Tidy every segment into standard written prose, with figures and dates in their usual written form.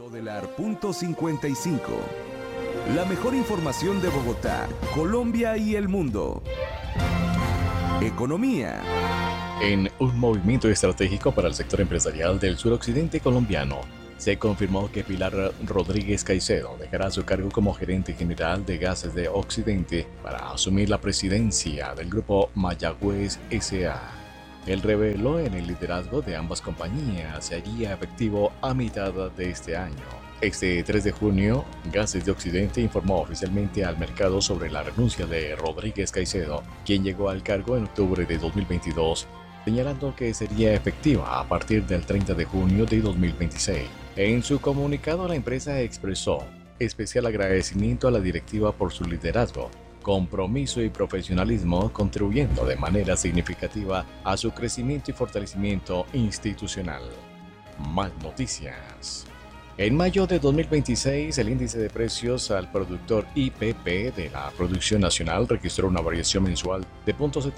Todelar.55. La mejor información de Bogotá, Colombia y el mundo. Economía. En un movimiento estratégico para el sector empresarial del suroccidente colombiano, se confirmó que Pilar Rodríguez Caicedo dejará su cargo como gerente general de Gases de Occidente para asumir la presidencia del grupo Mayagüez S.A. El revelo en el liderazgo de ambas compañías se haría efectivo a mitad de este año. Este 3 de junio, Gases de Occidente informó oficialmente al mercado sobre la renuncia de Rodríguez Caicedo, quien llegó al cargo en octubre de 2022, señalando que sería efectiva a partir del 30 de junio de 2026. En su comunicado, la empresa expresó especial agradecimiento a la directiva por su liderazgo, compromiso y profesionalismo, contribuyendo de manera significativa a su crecimiento y fortalecimiento institucional. Más noticias. En mayo de 2026, el índice de precios al productor IPP de la producción nacional registró una variación mensual de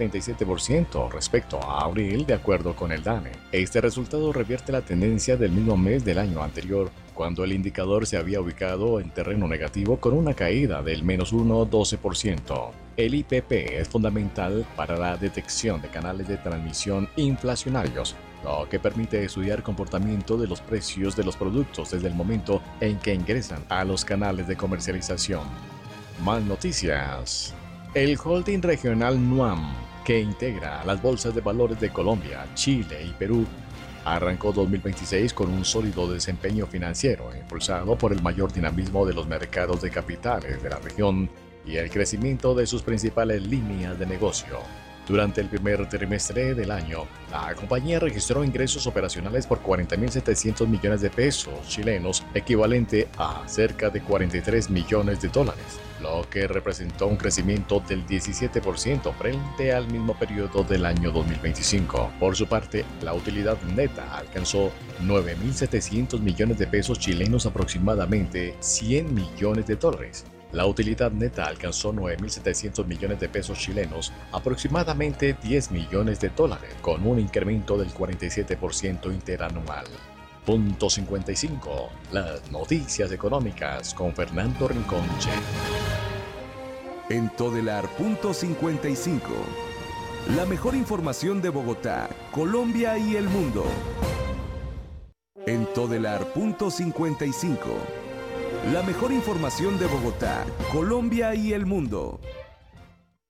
0.77% respecto a abril, de acuerdo con el DANE. Este resultado revierte la tendencia del mismo mes del año anterior, cuando el indicador se había ubicado en terreno negativo con una caída del menos 1,12%. El IPP es fundamental para la detección de canales de transmisión inflacionarios, lo que permite estudiar comportamiento de los precios de los productos desde el momento en que ingresan a los canales de comercialización. Más noticias. El holding regional NUAM, que integra las bolsas de valores de Colombia, Chile y Perú, arrancó 2026 con un sólido desempeño financiero, impulsado por el mayor dinamismo de los mercados de capitales de la región y el crecimiento de sus principales líneas de negocio. Durante el primer trimestre del año, la compañía registró ingresos operacionales por 40.700 millones de pesos chilenos, equivalente a cerca de 43 millones de dólares, lo que representó un crecimiento del 17% frente al mismo periodo del año 2025. Por su parte, la utilidad neta alcanzó 9.700 millones de pesos chilenos, aproximadamente 100 millones de dólares. La utilidad neta alcanzó 9.700 millones de pesos chilenos, aproximadamente 10 millones de dólares, con un incremento del 47% interanual. Punto 55. Las noticias económicas con Fernando Rinconche. En Todelar.55. La mejor información de Bogotá, Colombia y el mundo. En Todelar.55. La mejor información de Bogotá, Colombia y el mundo.